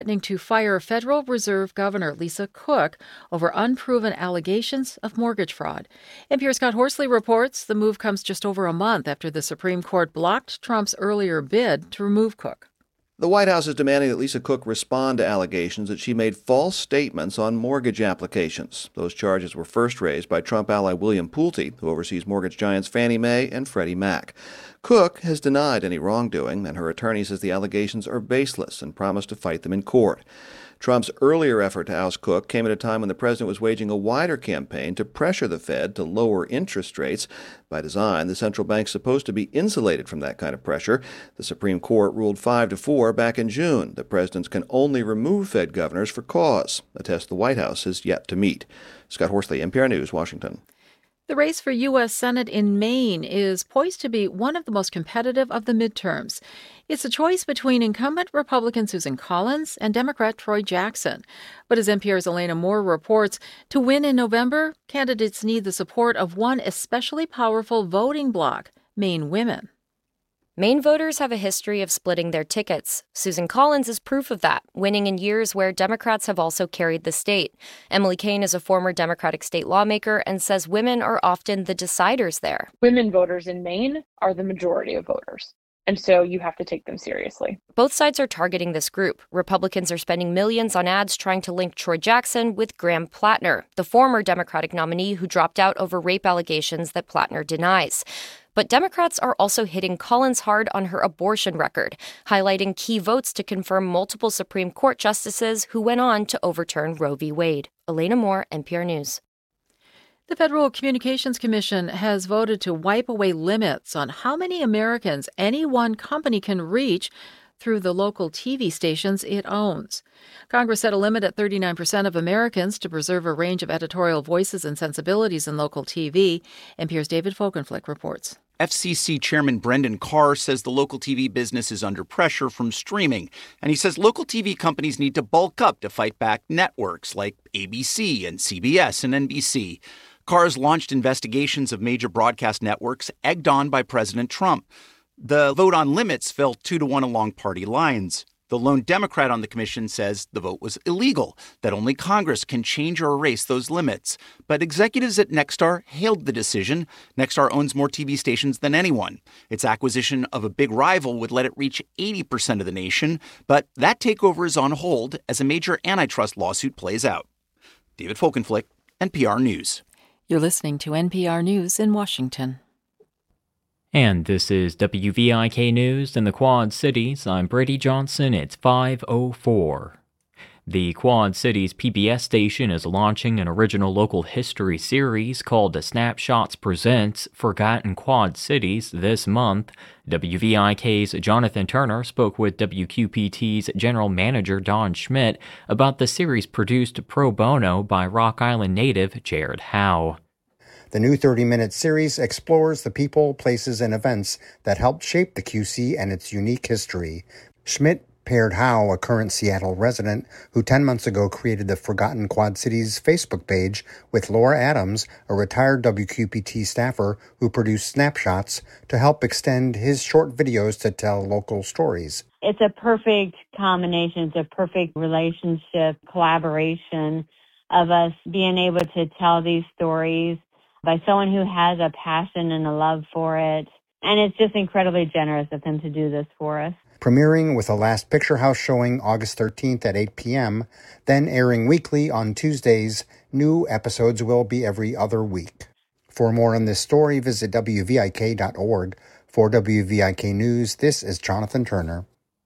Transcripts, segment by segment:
To fire Federal Reserve Governor Lisa Cook over unproven allegations of mortgage fraud. NPR's Scott Horsley reports the move comes just over a month after the Supreme Court blocked Trump's earlier bid to remove Cook. The White House is demanding that Lisa Cook respond to allegations that she made false statements on mortgage applications. Those charges were first raised by Trump ally William Pulte, who oversees mortgage giants Fannie Mae and Freddie Mac. Cook has denied any wrongdoing, and her attorney says the allegations are baseless and promised to fight them in court. Trump's earlier effort to oust Cook came at a time when the president was waging a wider campaign to pressure the Fed to lower interest rates. By design, the central bank's supposed to be insulated from that kind of pressure. The Supreme Court ruled 5-4 back in June that presidents can only remove Fed governors for cause, a test the White House has yet to meet. Scott Horsley, NPR News, Washington. The race for U.S. Senate in Maine is poised to be one of the most competitive of the midterms. It's a choice between incumbent Republican Susan Collins and Democrat Troy Jackson. But as NPR's Elena Moore reports, to win in November, candidates need the support of one especially powerful voting bloc, Maine women. Maine voters have a history of splitting their tickets. Susan Collins is proof of that, winning in years where Democrats have also carried the state. Emily Kane is a former Democratic state lawmaker and says women are often the deciders there. Women voters in Maine are the majority of voters. And so you have to take them seriously. Both sides are targeting this group. Republicans are spending millions on ads trying to link Troy Jackson with Graham Plattner, the former Democratic nominee who dropped out over rape allegations that Plattner denies. But Democrats are also hitting Collins hard on her abortion record, highlighting key votes to confirm multiple Supreme Court justices who went on to overturn Roe v. Wade. Elena Moore, NPR News. The Federal Communications Commission has voted to wipe away limits on how many Americans any one company can reach through the local TV stations it owns. Congress set a limit at 39% of Americans to preserve a range of editorial voices and sensibilities in local TV. NPR's David Folkenflik reports. FCC Chairman Brendan Carr says the local TV business is under pressure from streaming, and he says local TV companies need to bulk up to fight back networks like ABC and CBS and NBC. Carr's launched investigations of major broadcast networks egged on by President Trump. The vote on limits fell 2-1 along party lines. The lone Democrat on the commission says the vote was illegal, that only Congress can change or erase those limits. But executives at Nexstar hailed the decision. Nexstar owns more TV stations than anyone. Its acquisition of a big rival would let it reach 80% of the nation, but that takeover is on hold as a major antitrust lawsuit plays out. David Folkenflik, NPR News. You're listening to NPR News in Washington. And this is WVIK News in the Quad Cities. I'm Brady Johnson. It's 5:04. The Quad Cities PBS station is launching an original local history series called Snapshots Presents Forgotten Quad Cities this month. WVIK's Jonathan Turner spoke with WQPT's General Manager Don Schmidt about the series produced pro bono by Rock Island native Jared Howe. The new 30-minute series explores the people, places, and events that helped shape the QC and its unique history. Schmidt paired Howe, a current Seattle resident who 10 months ago created the Forgotten Quad Cities Facebook page, with Laura Adams, a retired WQPT staffer who produced Snapshots, to help extend his short videos to tell local stories. It's a perfect combination. It's a perfect relationship, collaboration of us being able to tell these stories by someone who has a passion and a love for it. And it's just incredibly generous of them to do this for us. Premiering with a Last Picture House showing August 13th at 8 p.m., then airing weekly on Tuesdays, new episodes will be every other week. For more on this story, visit WVIK.org. For WVIK News, this is Jonathan Turner.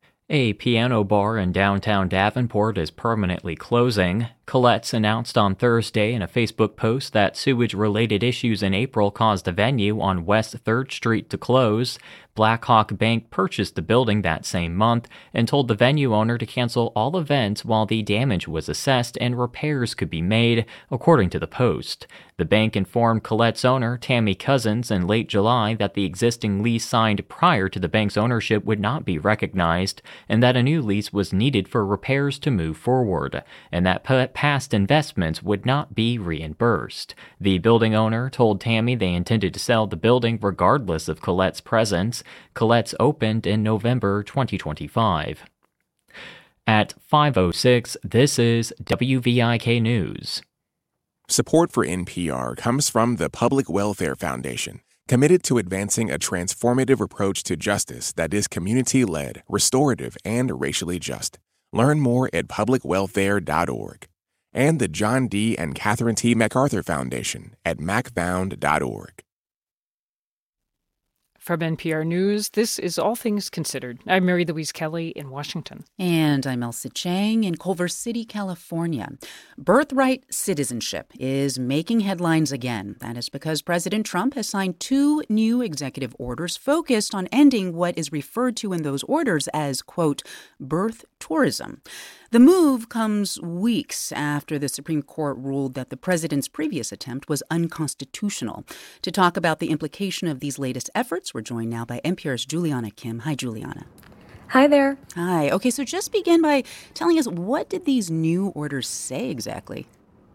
A piano bar in downtown Davenport is permanently closing. Colette's announced on Thursday in a Facebook post that sewage-related issues in April caused the venue on West 3rd Street to close. Blackhawk Bank purchased the building that same month and told the venue owner to cancel all events while the damage was assessed and repairs could be made, according to the Post. The bank informed Colette's owner, Tammy Cousins, in late July that the existing lease signed prior to the bank's ownership would not be recognized and that a new lease was needed for repairs to move forward, and that past investments would not be reimbursed. The building owner told Tammy they intended to sell the building regardless of Colette's presence. Colette's opened in November 2025. At 5:06, this is WVIK News. Support for NPR comes from the Public Welfare Foundation, committed to advancing a transformative approach to justice that is community-led, restorative, and racially just. Learn more at publicwelfare.org. And the John D. and Catherine T. MacArthur Foundation at macfound.org. From NPR News, this is All Things Considered. I'm Mary Louise Kelly in Washington. And I'm Elsa Chang in Culver City, California. Birthright citizenship is making headlines again. That is because President Trump has signed 2 new executive orders focused on ending what is referred to in those orders as, quote, birth tourism. The move comes weeks after the Supreme Court ruled that the president's previous attempt was unconstitutional. To talk about the implication of these latest efforts, we're joined now by NPR's Juliana Kim. Hi, Juliana. Hi there. Hi. Okay, so just begin by telling us, what did these new orders say exactly?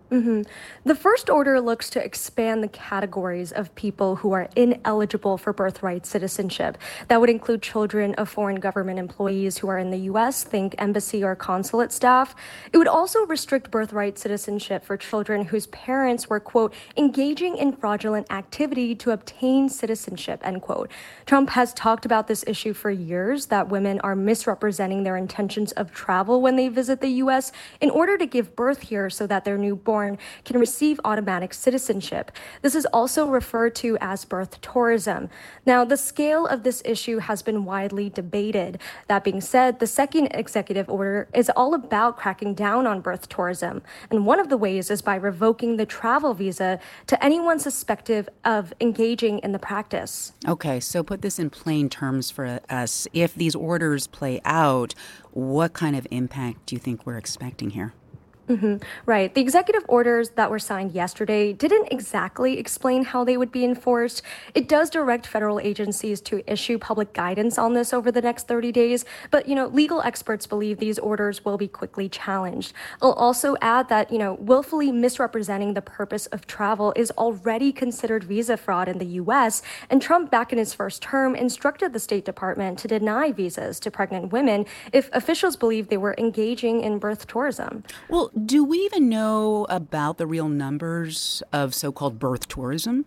The first order looks to expand the categories of people who are ineligible for birthright citizenship. That would include children of foreign government employees who are in the U.S., think embassy or consulate staff. It would also restrict birthright citizenship for children whose parents were, quote, engaging in fraudulent activity to obtain citizenship, end quote. Trump has talked about this issue for years, that women are misrepresenting their intentions of travel when they visit the U.S. in order to give birth here so that their newborn can receive automatic citizenship. This is also referred to as birth tourism. Now, the scale of this issue has been widely debated. That being said, the second executive order is all about cracking down on birth tourism. And one of the ways is by revoking the travel visa to anyone suspected of engaging in the practice. Okay, so put this in plain terms for us. If these orders play out, what kind of impact do you think we're expecting here? Right. The executive orders that were signed yesterday didn't exactly explain how they would be enforced. It does direct federal agencies to issue public guidance on this over the next 30 days. But, legal experts believe these orders will be quickly challenged. I'll also add that, willfully misrepresenting the purpose of travel is already considered visa fraud in the U.S. And Trump, back in his first term, instructed the State Department to deny visas to pregnant women if officials believed they were engaging in birth tourism. Well, do we even know about the real numbers of so-called birth tourism?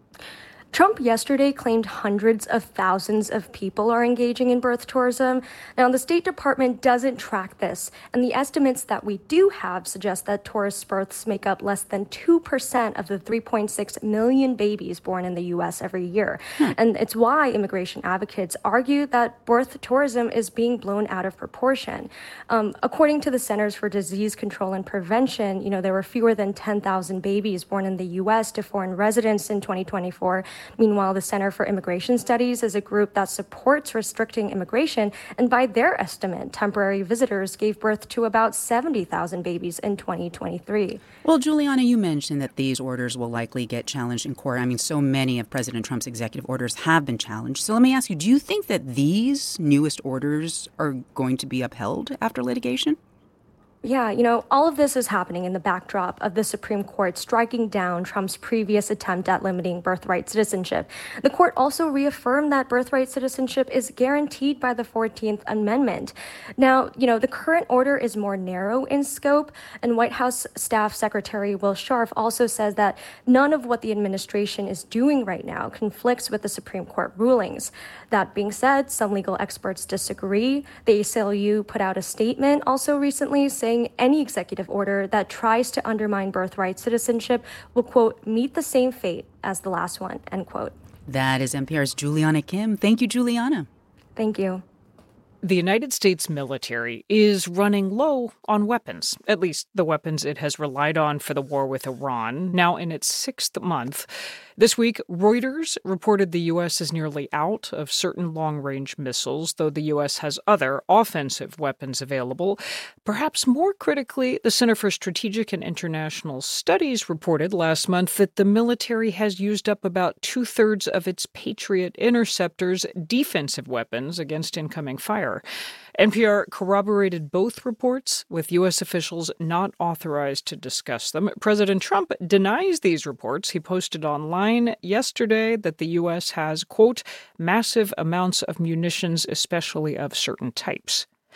Trump yesterday claimed hundreds of thousands of people are engaging in birth tourism. Now, the State Department doesn't track this, and the estimates that we do have suggest that tourist births make up less than 2% of the 3.6 million babies born in the U.S. every year. And it's why immigration advocates argue that birth tourism is being blown out of proportion. According to the Centers for Disease Control and Prevention, there were fewer than 10,000 babies born in the U.S. to foreign residents in 2024. Meanwhile, the Center for Immigration Studies is a group that supports restricting immigration, and by their estimate, temporary visitors gave birth to about 70,000 babies in 2023. Well, Juliana, you mentioned that these orders will likely get challenged in court. I mean, so many of President Trump's executive orders have been challenged. So let me ask you, do you think that these newest orders are going to be upheld after litigation? Yeah, all of this is happening in the backdrop of the Supreme Court striking down Trump's previous attempt at limiting birthright citizenship. The court also reaffirmed that birthright citizenship is guaranteed by the 14th Amendment. Now, the current order is more narrow in scope, and White House Staff Secretary Will Scharf also says that none of what the administration is doing right now conflicts with the Supreme Court rulings. That being said, some legal experts disagree. The ACLU put out a statement also recently saying any executive order that tries to undermine birthright citizenship will, quote, meet the same fate as the last one, end quote. That is NPR's Juliana Kim. Thank you, Juliana. Thank you. The United States military is running low on weapons, at least the weapons it has relied on for the war with Iran, now in its 6th month. This week, Reuters reported the U.S. is nearly out of certain long-range missiles, though the U.S. has other offensive weapons available. Perhaps more critically, the Center for Strategic and International Studies reported last month that the military has used up about 2/3 of its Patriot interceptors' defensive weapons against incoming fire. NPR corroborated both reports, with U.S. officials not authorized to discuss them. President Trump denies these reports. He posted online yesterday that the U.S. has, quote, massive amounts of munitions, especially of certain types.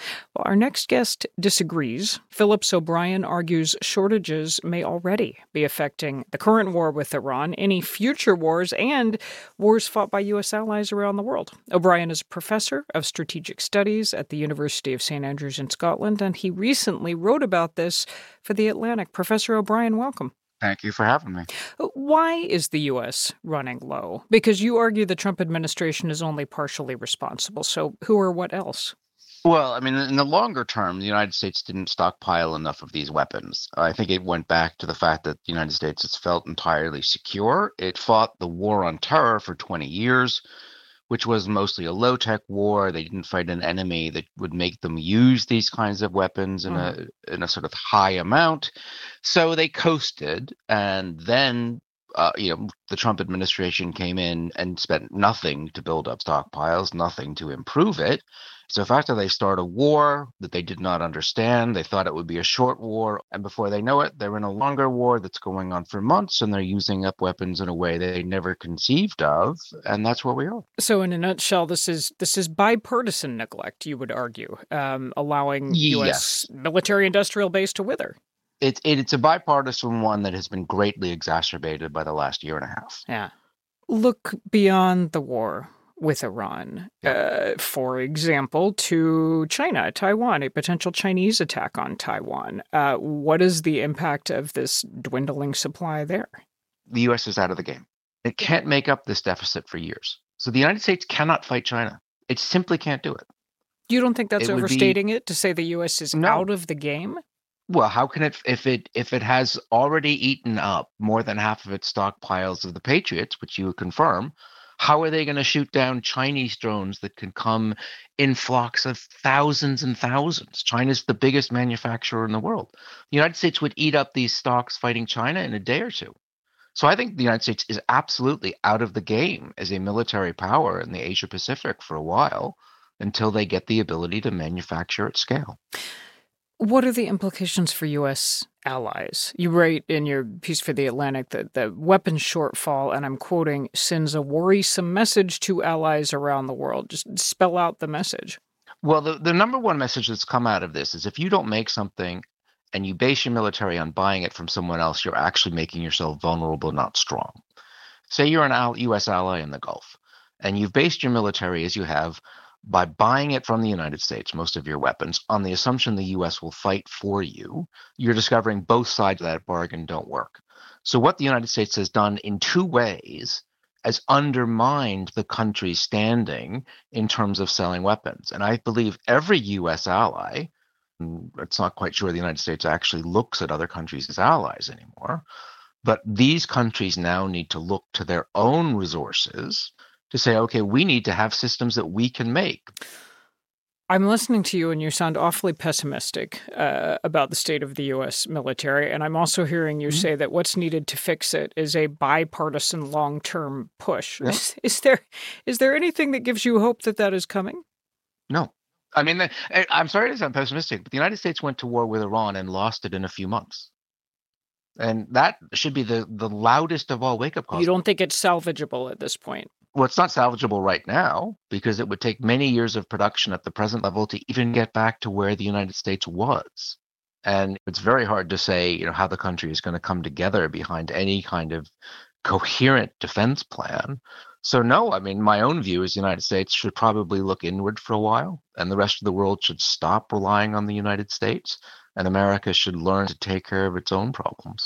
Well, our next guest disagrees. Phillips O'Brien argues shortages may already be affecting the current war with Iran, any future wars, and wars fought by U.S. allies around the world. O'Brien is a professor of strategic studies at the University of St. Andrews in Scotland, and he recently wrote about this for The Atlantic. Professor O'Brien, welcome. Thank you for having me. Why is the U.S. running low? Because you argue the Trump administration is only partially responsible. So who or what else? Well, I mean, in the longer term, the United States didn't stockpile enough of these weapons. I think it went back to the fact that the United States has felt entirely secure. It fought the war on terror for 20 years, which was mostly a low-tech war. They didn't fight an enemy that would make them use these kinds of weapons in a sort of high amount. So they coasted, and then the Trump administration came in and spent nothing to build up stockpiles, nothing to improve it. So after they start a war that they did not understand, they thought it would be a short war, and before they know it, they're in a longer war that's going on for months, and they're using up weapons in a way they never conceived of, and that's where we are. So in a nutshell, this is bipartisan neglect, you would argue, allowing U.S. military-industrial base to wither. It's a bipartisan one that has been greatly exacerbated by the last year and a half. Yeah. Look beyond the war with Iran, for example, to China, Taiwan, a potential Chinese attack on Taiwan. What is the impact of this dwindling supply there? The U.S. is out of the game. It can't make up this deficit for years. So the United States cannot fight China. It simply can't do it. You don't think that's overstating it to say the U.S. is out of the game? Well, how can it if it has already eaten up more than half of its stockpiles of the Patriots, which you would confirm? How are they going to shoot down Chinese drones that can come in flocks of thousands and thousands? China's the biggest manufacturer in the world. The United States would eat up these stocks fighting China in a day or two. So I think the United States is absolutely out of the game as a military power in the Asia Pacific for a while until they get the ability to manufacture at scale. What are the implications for U.S. allies? You write in your piece for The Atlantic that the weapons shortfall, and I'm quoting, sends a worrisome message to allies around the world. Just spell out the message. Well, the number one message that's come out of this is if you don't make something and you base your military on buying it from someone else, you're actually making yourself vulnerable, not strong. Say you're an U.S. ally in the Gulf, and you've based your military as you have by buying it from the United States, most of your weapons, on the assumption the U.S. will fight for you. You're discovering both sides of that bargain don't work. So what the United States has done in two ways has undermined the country's standing in terms of selling weapons. And I believe every U.S. ally, it's not quite sure the United States actually looks at other countries as allies anymore, but these countries now need to look to their own resources to say, okay, we need to have systems that we can make. I'm listening to you and you sound awfully pessimistic about the state of the U.S. military. And I'm also hearing you say that what's needed to fix it is a bipartisan long-term push. Yeah. Is there anything that gives you hope that is coming? No. I mean, I'm sorry to sound pessimistic, but the United States went to war with Iran and lost it in a few months. And that should be the loudest of all wake-up calls. You don't think it's salvageable at this point? Well, it's not salvageable right now because it would take many years of production at the present level to even get back to where the United States was. And it's very hard to say, how the country is going to come together behind any kind of coherent defense plan. So no, I mean, my own view is the United States should probably look inward for a while, and the rest of the world should stop relying on the United States, and America should learn to take care of its own problems.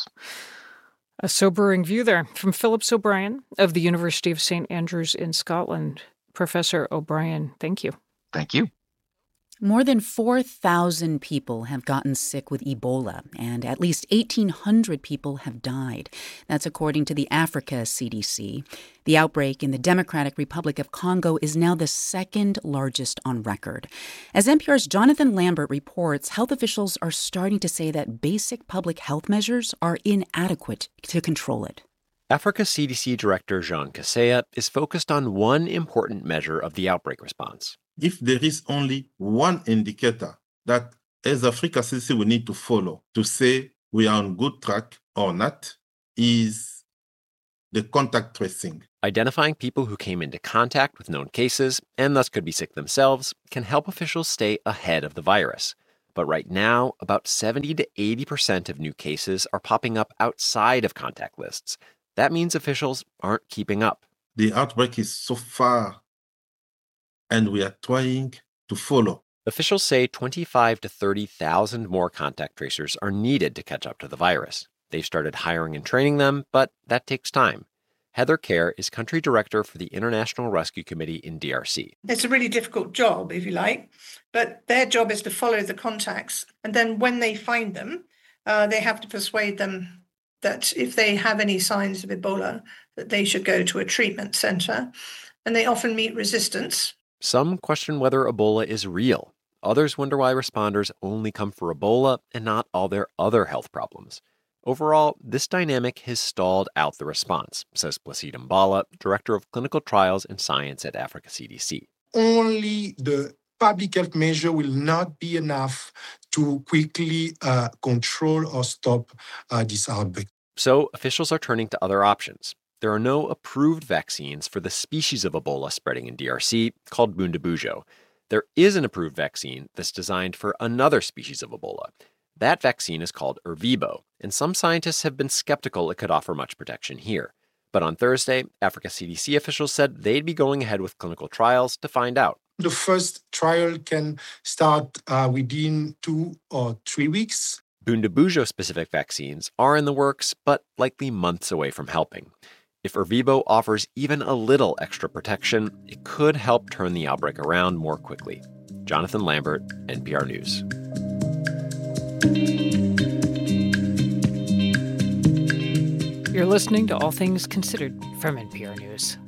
A sobering view there from Phillips O'Brien of the University of St. Andrews in Scotland. Professor O'Brien, thank you. Thank you. More than 4,000 people have gotten sick with Ebola, and at least 1,800 people have died. That's according to the Africa CDC. The outbreak in the Democratic Republic of Congo is now the second largest on record. As NPR's Jonathan Lambert reports, health officials are starting to say that basic public health measures are inadequate to control it. Africa CDC Director Jean Kaseya is focused on one important measure of the outbreak response. If there is only one indicator that as Africa CDC we need to follow to say we are on good track or not, is the contact tracing. Identifying people who came into contact with known cases and thus could be sick themselves can help officials stay ahead of the virus. But right now, about 70 to 80% of new cases are popping up outside of contact lists. That means officials aren't keeping up. The outbreak is so far, and we are trying to follow. Officials say 25 to 30,000 more contact tracers are needed to catch up to the virus. They've started hiring and training them, but that takes time. Heather Kerr is country director for the International Rescue Committee in DRC. It's a really difficult job, if you like, but their job is to follow the contacts. And then when they find them, they have to persuade them that if they have any signs of Ebola, that they should go to a treatment center. And they often meet resistance. Some question whether Ebola is real. Others wonder why responders only come for Ebola and not all their other health problems. Overall, this dynamic has stalled out the response, says Placide Mbala, Director of Clinical Trials and Science at Africa CDC. Only the public health measure will not be enough to quickly control or stop this outbreak. So officials are turning to other options. There are no approved vaccines for the species of Ebola spreading in DRC called Bundibugyo. There is an approved vaccine that's designed for another species of Ebola. That vaccine is called Ervebo, and some scientists have been skeptical it could offer much protection here. But on Thursday, Africa CDC officials said they'd be going ahead with clinical trials to find out. The first trial can start within 2 or 3 weeks. Bundibugyo-specific vaccines are in the works, but likely months away from helping. If Ervebo offers even a little extra protection, it could help turn the outbreak around more quickly. Jonathan Lambert, NPR News. You're listening to All Things Considered from NPR News.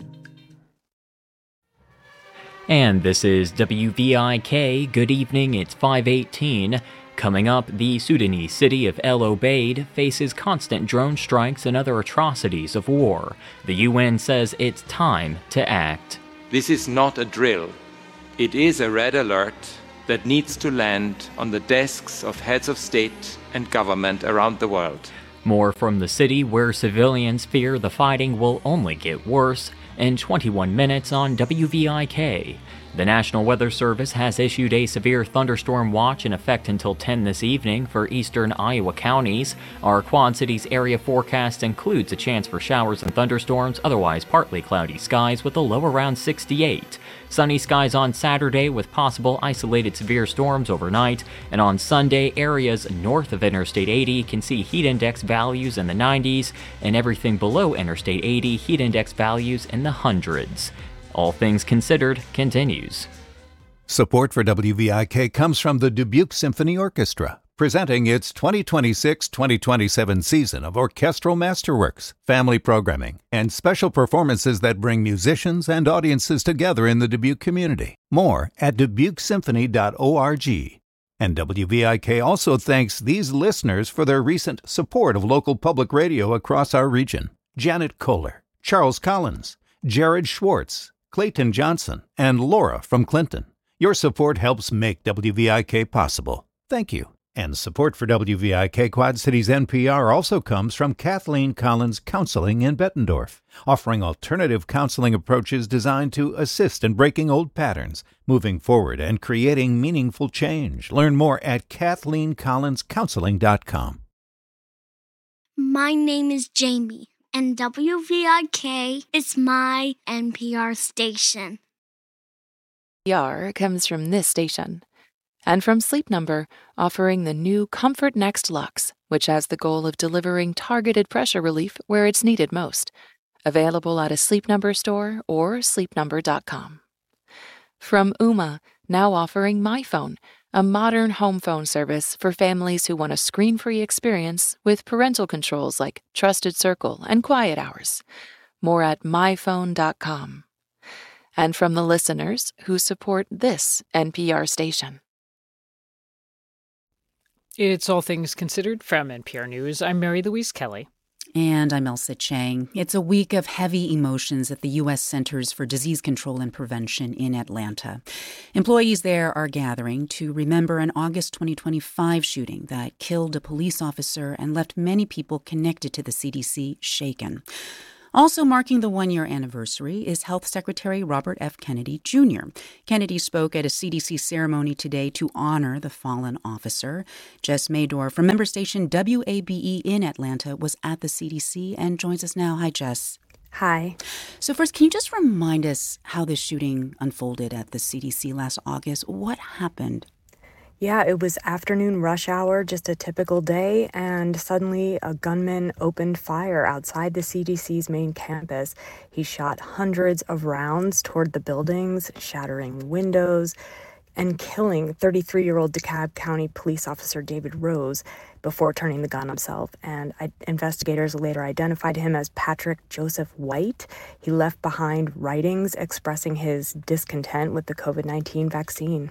And this is WVIK. Good evening, it's 5:18. Coming up, the Sudanese city of El Obeid faces constant drone strikes and other atrocities of war. The UN says it's time to act. This is not a drill. It is a red alert that needs to land on the desks of heads of state and government around the world. More from the city, where civilians fear the fighting will only get worse, in 21 minutes on WVIK. The National Weather Service has issued a severe thunderstorm watch in effect until 10 this evening for eastern Iowa counties. Our Quad Cities area forecast includes a chance for showers and thunderstorms, otherwise partly cloudy skies with a low around 68. Sunny skies on Saturday with possible isolated severe storms overnight, and on Sunday, areas north of Interstate 80 can see heat index values in the 90s, and everything below Interstate 80 heat index values in the hundreds. All Things Considered continues. Support for WVIK comes from the Dubuque Symphony Orchestra, presenting its 2026-2027 season of orchestral masterworks, family programming, and special performances that bring musicians and audiences together in the Dubuque community. More at dubukesymphony.org. And WVIK also thanks these listeners for their recent support of local public radio across our region. Janet Kohler, Charles Collins, Jared Schwartz, Clayton Johnson, and Laura from Clinton. Your support helps make WVIK possible. Thank you. And support for WVIK Quad Cities NPR also comes from Kathleen Collins Counseling in Bettendorf, offering alternative counseling approaches designed to assist in breaking old patterns, moving forward, and creating meaningful change. Learn more at KathleenCollinsCounseling.com. My name is Jamie, and WVIK is my NPR station. NPR comes from this station. And from Sleep Number, offering the new Comfort Next Luxe, which has the goal of delivering targeted pressure relief where it's needed most. Available at a Sleep Number store or sleepnumber.com. From Ooma, now offering MyPhone, a modern home phone service for families who want a screen-free experience with parental controls like Trusted Circle and Quiet Hours. More at myphone.com. And from the listeners who support this NPR station. It's All Things Considered from NPR News. I'm Mary Louise Kelly. And I'm Elsa Chang. It's a week of heavy emotions at the U.S. Centers for Disease Control and Prevention in Atlanta. Employees there are gathering to remember an August 2025 shooting that killed a police officer and left many people connected to the CDC shaken. Also marking the one-year anniversary is Health Secretary Robert F. Kennedy Jr. Kennedy spoke at a CDC ceremony today to honor the fallen officer. Jess Mador from member station WABE in Atlanta was at the CDC and joins us now. Hi, Jess. Hi. So first, can you just remind us how this shooting unfolded at the CDC last August? What happened? Yeah, it was afternoon rush hour, just a typical day, and suddenly a gunman opened fire outside the CDC's main campus. He shot hundreds of rounds toward the buildings, shattering windows, and killing 33-year-old DeKalb County police officer David Rose before turning the gun himself. And investigators later identified him as Patrick Joseph White. He left behind writings expressing his discontent with the COVID-19 vaccine.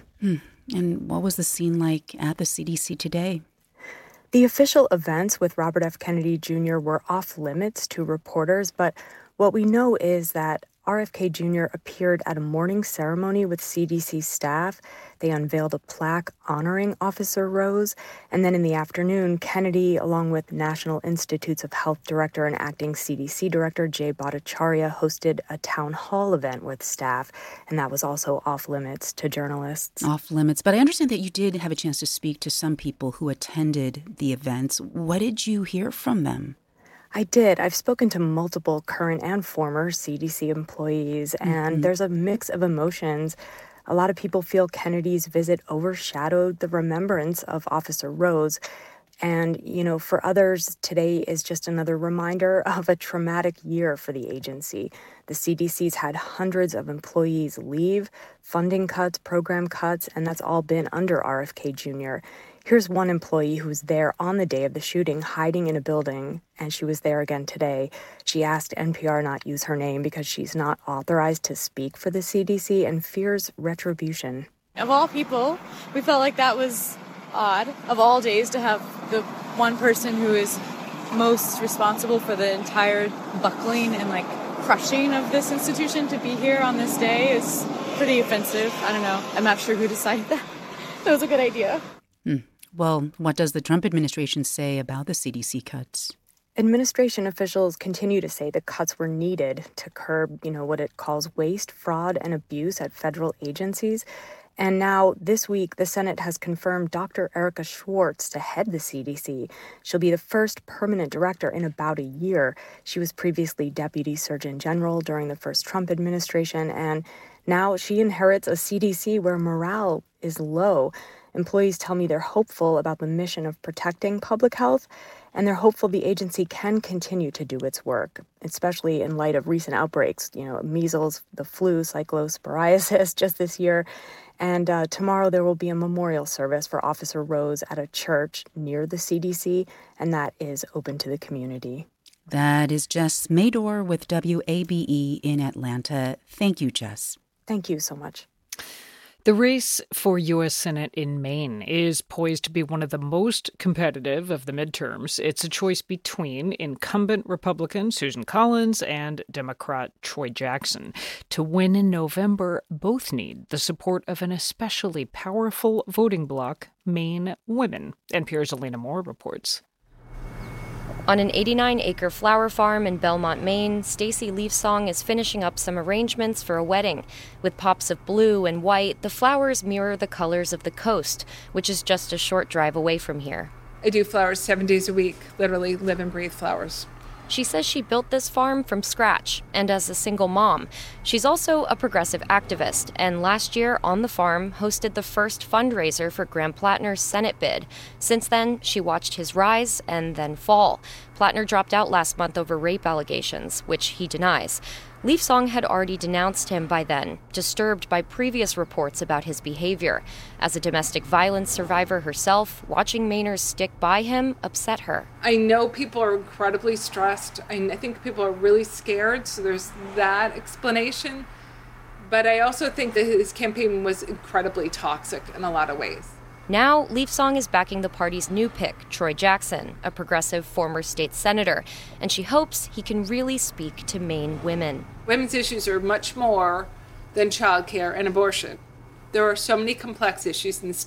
And what was the scene like at the CDC today? The official events with Robert F. Kennedy Jr. were off limits to reporters, but what we know is that RFK Jr. appeared at a morning ceremony with CDC staff. They unveiled a plaque honoring Officer Rose. And then in the afternoon, Kennedy, along with National Institutes of Health Director and Acting CDC Director Jay Bhattacharya, hosted a town hall event with staff. And that was also off limits to journalists. Off limits. But I understand that you did have a chance to speak to some people who attended the events. What did you hear from them? I did. I've spoken to multiple current and former CDC employees, and there's a mix of emotions. A lot of people feel Kennedy's visit overshadowed the remembrance of Officer Rose. And, you know, for others, today is just another reminder of a traumatic year for the agency. The CDC's had hundreds of employees leave, funding cuts, program cuts, and that's all been under RFK Jr. Here's one employee who was there on the day of the shooting, hiding in a building, and she was there again today. She asked NPR not use her name because she's not authorized to speak for the CDC and fears retribution. Of all people, we felt like that was odd, of all days, to have the one person who is most responsible for the entire buckling and crushing of this institution to be here on this day is pretty offensive. I don't know. I'm not sure who decided that. That was a good idea. Well, what does the Trump administration say about the CDC cuts? Administration officials continue to say the cuts were needed to curb, what it calls waste, fraud, and abuse at federal agencies. And now, this week, the Senate has confirmed Dr. Erika Schwartz to head the CDC. She'll be the first permanent director in about a year. She was previously Deputy Surgeon General during the first Trump administration, and now she inherits a CDC where morale is low. Employees tell me they're hopeful about the mission of protecting public health, and they're hopeful the agency can continue to do its work, especially in light of recent outbreaks, measles, the flu, cyclosporiasis just this year. And tomorrow there will be a memorial service for Officer Rose at a church near the CDC, and that is open to the community. That is Jess Mador with WABE in Atlanta. Thank you, Jess. Thank you so much. The race for U.S. Senate in Maine is poised to be one of the most competitive of the midterms. It's a choice between incumbent Republican Susan Collins and Democrat Troy Jackson. To win in November, both need the support of an especially powerful voting bloc, Maine women. NPR's Elena Moore reports. On an 89-acre flower farm in Belmont, Maine, Stacy Leafsong is finishing up some arrangements for a wedding. With pops of blue and white, the flowers mirror the colors of the coast, which is just a short drive away from here. I do flowers 7 days a week, literally live and breathe flowers. She says she built this farm from scratch, and as a single mom. She's also a progressive activist, and last year on the farm hosted the first fundraiser for Graham Plattner's Senate bid. Since then, she watched his rise and then fall. Plattner dropped out last month over rape allegations, which he denies. Leafsong had already denounced him by then, disturbed by previous reports about his behavior. As a domestic violence survivor herself, watching Mainers stick by him upset her. I know people are incredibly stressed. I think people are really scared, so there's that explanation. But I also think that his campaign was incredibly toxic in a lot of ways. Now, Leafsong is backing the party's new pick, Troy Jackson, a progressive former state senator, and she hopes he can really speak to Maine women. Women's issues are much more than childcare and abortion. There are so many complex issues in the state,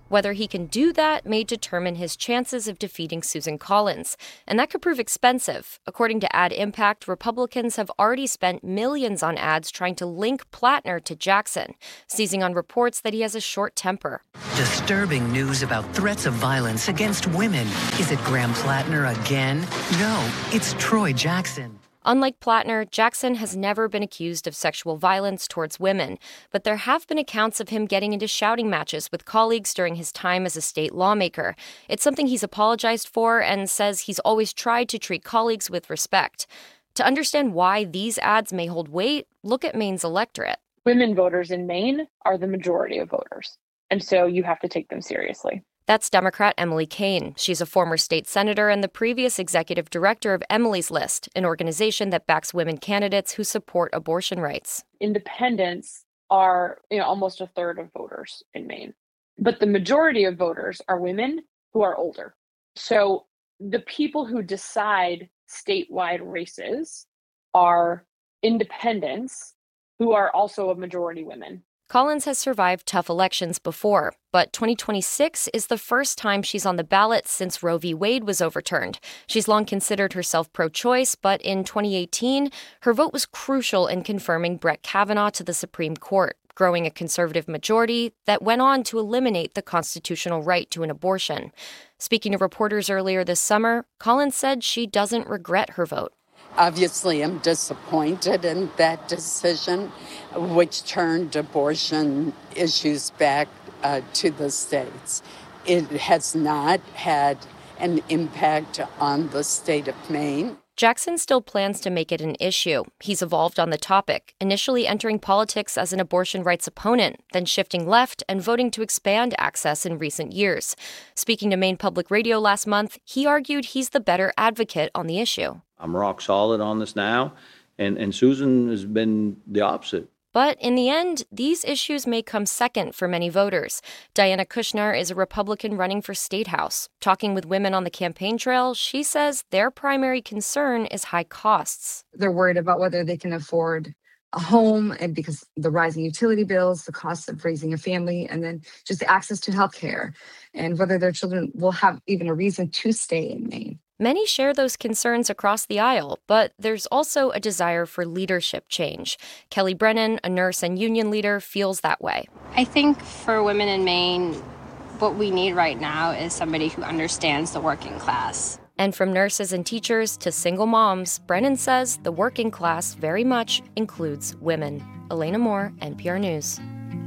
Whether he can do that may determine his chances of defeating Susan Collins, and that could prove expensive. According to Ad Impact, Republicans have already spent millions on ads trying to link Plattner to Jackson, seizing on reports that he has a short temper. Disturbing news about threats of violence against women. Is it Graham Plattner again? No, it's Troy Jackson. Unlike Plattner, Jackson has never been accused of sexual violence towards women, but there have been accounts of him getting into shouting matches with colleagues during his time as a state lawmaker. It's something he's apologized for and says he's always tried to treat colleagues with respect. To understand why these ads may hold weight, look at Maine's electorate. Women voters in Maine are the majority of voters, and so you have to take them seriously. That's Democrat Emily Kane. She's a former state senator and the previous executive director of Emily's List, an organization that backs women candidates who support abortion rights. Independents are almost a third of voters in Maine, but the majority of voters are women who are older. So the people who decide statewide races are independents who are also a majority women. Collins has survived tough elections before, but 2026 is the first time she's on the ballot since Roe v. Wade was overturned. She's long considered herself pro-choice, but in 2018, her vote was crucial in confirming Brett Kavanaugh to the Supreme Court, growing a conservative majority that went on to eliminate the constitutional right to an abortion. Speaking to reporters earlier this summer, Collins said she doesn't regret her vote. Obviously, I'm disappointed in that decision, which turned abortion issues back to the states. It has not had an impact on the state of Maine. Jackson still plans to make it an issue. He's evolved on the topic, initially entering politics as an abortion rights opponent, then shifting left and voting to expand access in recent years. Speaking to Maine Public Radio last month, he argued he's the better advocate on the issue. I'm rock solid on this now, and Susan has been the opposite. But in the end, these issues may come second for many voters. Diana Kushner is a Republican running for State House. Talking with women on the campaign trail, she says their primary concern is high costs. They're worried about whether they can afford a home, and because the rising utility bills, the cost of raising a family, and then just access to health care, and whether their children will have even a reason to stay in Maine. Many share those concerns across the aisle, but there's also a desire for leadership change. Kelly Brennan, a nurse and union leader, feels that way. I think for women in Maine, what we need right now is somebody who understands the working class. And from nurses and teachers to single moms, Brennan says the working class very much includes women. Elena Moore, NPR News.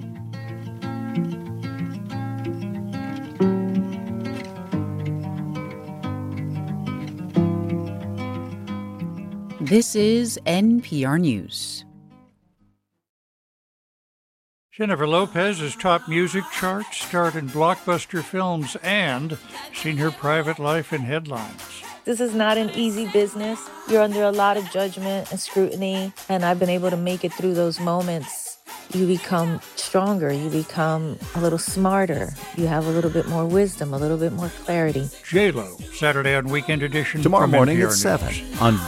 This is NPR News. Jennifer Lopez's top music charts, starred in blockbuster films, and seen her private life in headlines. This is not an easy business. You're under a lot of judgment and scrutiny, and I've been able to make it through those moments. You become stronger. You become a little smarter. You have a little bit more wisdom, a little bit more clarity. J-Lo, Saturday on Weekend Edition. Tomorrow morning NPR at News. 7 on